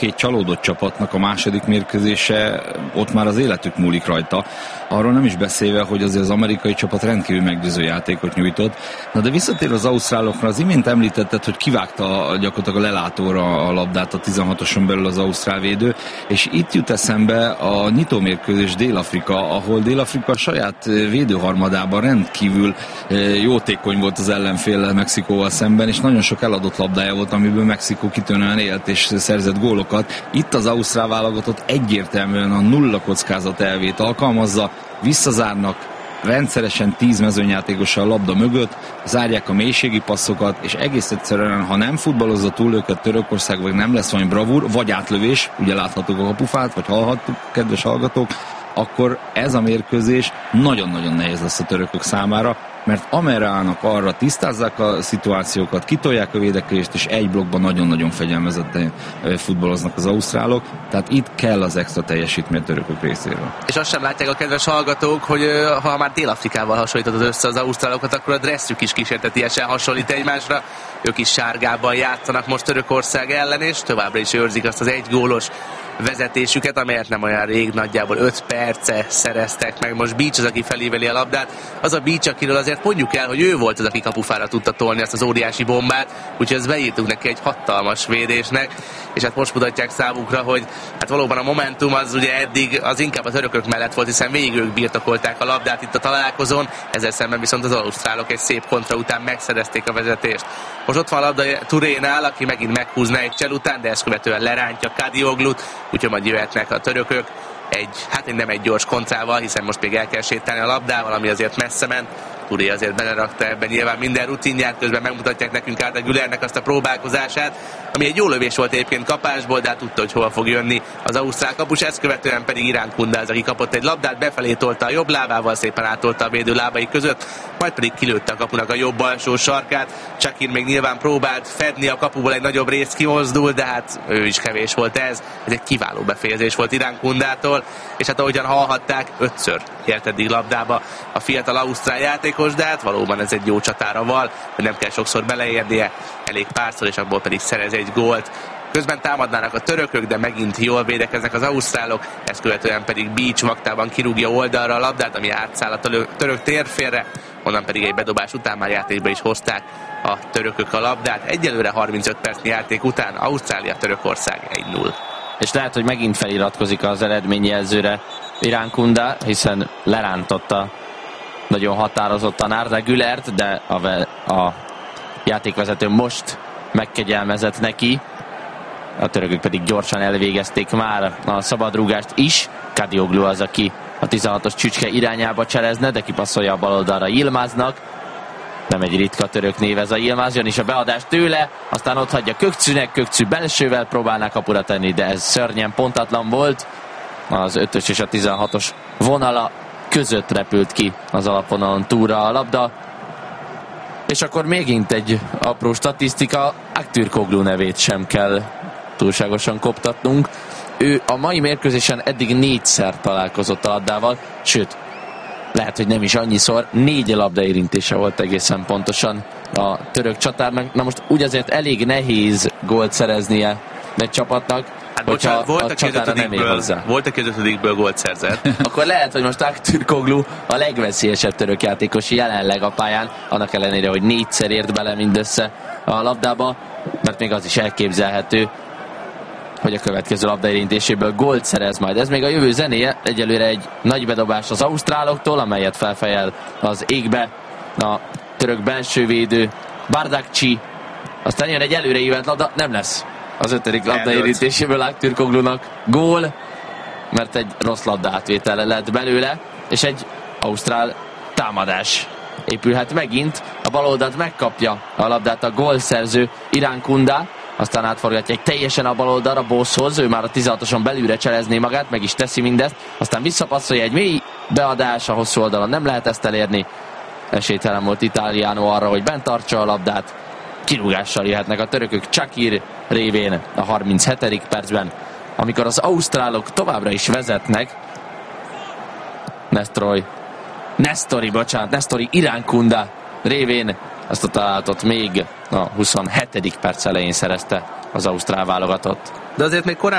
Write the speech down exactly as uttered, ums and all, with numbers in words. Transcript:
két csalódott csapatnak a második mérkőzése, ott már az életük múlik rajta. Arról nem is beszélve, hogy azért az amerikai csapat rendkívül meggyőző játékot nyújtott. Na de visszatér az ausztrálokra, az imént említetted, hogy kivágta gyakorlatilag a lelátóra a labdát a tizenhatoson belül az ausztrál védő, és itt jut eszembe a nyitómérkőzés Dél-Afrika, ahol Dél-Afrika saját védőharmadában rendkívül jótékony volt az ellenféllel, Mexikóval szemben, és nagyon sok eladott labdája volt, amiből Mexikó kitűnően élt és szerzett gólokat. Itt az ausztrál válogatott egyértelműen a nulla kockázat elvét alkalmazza, visszazárnak, rendszeresen tíz mezőnyjátékossal a labda mögött, zárják a mélységi passzokat, és egész egyszerűen, ha nem futballozza túl őket Törökország, vagy nem lesz olyan bravúr, vagy átlövés, ugye láthatók a kapufát, vagy hallhattuk, kedves hallgatók, akkor ez a mérkőzés nagyon-nagyon nehéz lesz a törökök számára, mert amerre állnak, arra tisztázzák a szituációkat, kitolják a védekezést, és egy blokkban nagyon-nagyon fegyelmezetten futballoznak az ausztrálok, tehát itt kell az extra teljesítmény a törökök részéről. És azt sem látják a kedves hallgatók, hogy ha már Dél-Afrikával hasonlítod össze az ausztrálokat, akkor a dresszük is kísértetiesen hasonlít egymásra. Ők is sárgában játszanak most Törökország ellen, és továbbra is őrzik azt az egy gólos vezetésüket, amelyet nem olyan rég, nagyjából öt perce szereztek meg. Most Beach az, aki felíveli a labdát. Az a Beach, akiről azért mondjuk el, hogy ő volt az, aki kapufára tudta tolni ezt az óriási bombát, úgyhogy ezt beírtuk neki egy hatalmas védésnek, és hát most mutatják számunkra, hogy hát valóban a momentum az ugye eddig az inkább a törökök mellett volt, hiszen végig ők birtokolták a labdát itt a találkozón, ezzel szemben viszont az ausztrálok egy szép kontra után megszerezték a vezetést. Most ott van a labda Turénál, aki megint meghúzna egy csel után, de ezt követően lerántja Kadioglut, úgyhogy majd jöhetnek a törökök egy, hát nem egy gyors kontrával, hiszen most még el kell sétálni a labdával, ami azért messze ment. Turé azért belerakta ebben nyilván minden rutinját, közben megmutatják nekünk Arda Gülernek azt a próbálkozását, ami egy jó lövés volt egyébként kapásból, de hát tudta, hogy hol fog jönni az ausztrál kapus, ezt követően pedig Irán Kunda az, aki kapott egy labdát, befelé tolta a jobb lábával, szépen átolta a védő lábai között, majd pedig kilőtte a kapunak a jobb alsó sarkát. Csakír még nyilván próbált fedni a kapuból, egy nagyobb részt kimozdul, de hát ő is kevés volt ez. Ez egy kiváló befejezés volt Irán Kundától, és hát ahogyan hallhatták, ötször ért eddig labdába a fiatal ausztrál játékos, de hát valóban ez egy jó csatára val, hogy nem kell sokszor beleérnie, elég párszor, és abból pedig szerez egy gólt. Közben támadnának a törökök, de megint jól védekeznek az ausztrálok, ezt követően pedig Beach vaktában kirúgja oldalra a labdát, ami átszáll a török térfélre, onnan pedig egy bedobás után már játékba is hozták a törökök a labdát. Egyelőre harmincöt percnyi játék után Ausztrália Törökország egy null. És lehet, hogy megint feliratkozik az eredményjelzőre Irán Kunda, hiszen lerántotta nagyon határozottan Arda Gülert, de a, a játékvezető most megkegyelmezett neki. A törökök pedig gyorsan elvégezték már a szabadrúgást is. Kadioglu az, aki a tizenhatos csücske irányába cselezne, de kipasszolja a bal oldalra Yilmaznak. Nem egy ritka török név ez a Yilmaz, jön is a beadás tőle, aztán ott hagyja Kökçünek, Kökçü belsővel próbálná kapura tenni, de ez szörnyen pontatlan volt. Az ötös és a tizenhatos vonala között repült ki az alapvonalon túlra a labda. És akkor mégint egy apró statisztika, Aktürkoğlu nevét sem kell túlságosan koptatnunk. Ő a mai mérkőzésen eddig négyszer találkozott a labdával, sőt, lehet, hogy nem is annyiszor, négy labdaérintése volt egészen pontosan a török csatárnak. Na most úgy azért elég nehéz gólt szereznie egy csapatnak, hát bocsánat, volt, a csatára nem ér hozzá. Volt, aki az ötödikből gólt szerzett. Akkor lehet, hogy most Aktürkoğlu a legveszélyesebb török játékos jelenleg a pályán, annak ellenére, hogy négyszer ért bele mindössze a labdába, mert még az is elképzelhető, hogy a következő labdaérintéséből gólt szerez majd. Ez még a jövő zenéje, egyelőre egy nagy bedobás az ausztráloktól, amelyet felfejel az égbe a török belsővédő Bardakci. Aztán jön egy előreívelt labda, nem lesz az ötödik labdaérintéséből Aktürkoğlunak gól, mert egy rossz labda átvétele lett belőle, és egy ausztrál támadás épülhet megint. A bal oldalt megkapja a labdát a gólszerző Irán Kunda, aztán átforgatja egy teljesen a bal oldalra Boszhoz, ő már a tizenhatoson belülre cselezné magát, meg is teszi mindezt, aztán visszapasszolja egy mély beadás, a hosszú oldalon nem lehet ezt elérni. Esélytelen volt Italiano arra, hogy bent tartsa a labdát. Kirúgással jöhetnek a törökök Csakír révén a harminchetedik percben, amikor az ausztrálok továbbra is vezetnek. Nestori, Nestori, bocsánat, Nestori Irán Kunda révén ezt a találatot még a huszonhetedik perc elején szerezte az ausztrál válogatott. De azért még korábban